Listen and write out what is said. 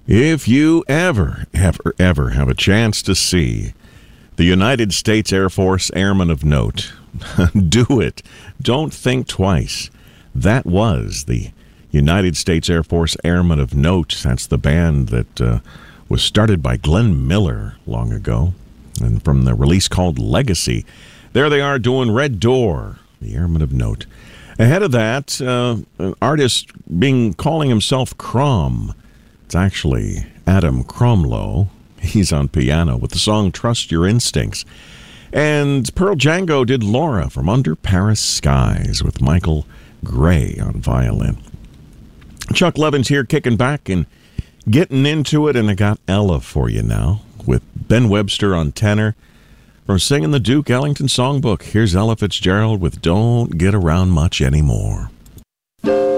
If you ever have a chance to see the United States Air Force Airmen of Note, do it. Don't think twice. That was the United States Air Force Airmen of Note. That's the band that was started by Glenn Miller long ago, and from the release called Legacy. There they are doing Red Door, the Airmen of Note. Ahead of that, an artist calling himself Crom. It's actually Adam Cromlow. He's on piano with the song Trust Your Instincts. And Pearl Django did Laura from Under Paris Skies with Michael Gray on violin. Chuck Levins here kicking back and getting into it, and I got Ella for you now with Ben Webster on tenor from singing the Duke Ellington Songbook. Here's Ella Fitzgerald with Don't Get Around Much Anymore.